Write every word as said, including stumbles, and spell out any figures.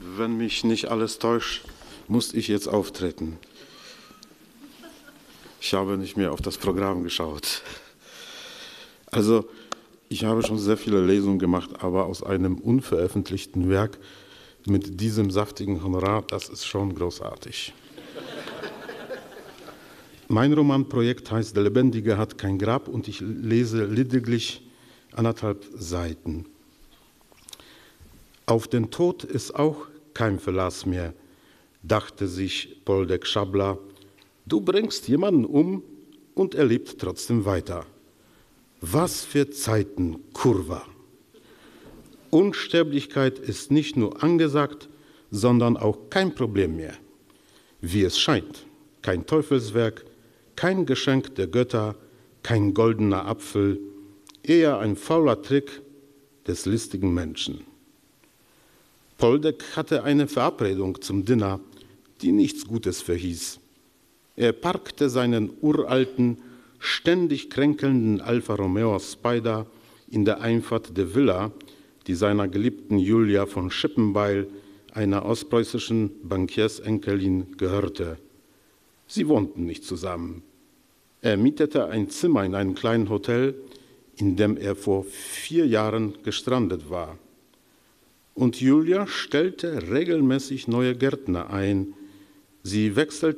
Wenn mich nicht alles täuscht, muss ich jetzt auftreten. Ich habe nicht mehr auf das Programm geschaut. Also, ich habe schon sehr viele Lesungen gemacht, aber aus einem unveröffentlichten Werk mit diesem saftigen Honorar, das ist schon großartig. Mein Romanprojekt heißt Der Lebendige hat kein Grab und ich lese lediglich anderthalb Seiten. Auf den Tod ist auch kein Verlass mehr, dachte sich Poldek Schabla. Du bringst jemanden um und er lebt trotzdem weiter. Was für Zeiten, Kurva! Unsterblichkeit ist nicht nur angesagt, sondern auch kein Problem mehr. Wie es scheint, kein Teufelswerk, kein Geschenk der Götter, kein goldener Apfel, eher ein fauler Trick des listigen Menschen. Poldek hatte eine Verabredung zum Dinner, die nichts Gutes verhieß. Er parkte seinen uralten, ständig kränkelnden Alfa Romeo Spider in der Einfahrt der Villa, die seiner geliebten Julia von Schippenbeil, einer ostpreußischen Bankiersenkelin, gehörte. Sie wohnten nicht zusammen. Er mietete ein Zimmer in einem kleinen Hotel, in dem er vor vier Jahren gestrandet war. Und Julia stellte regelmäßig neue Gärtner ein. Sie wechselte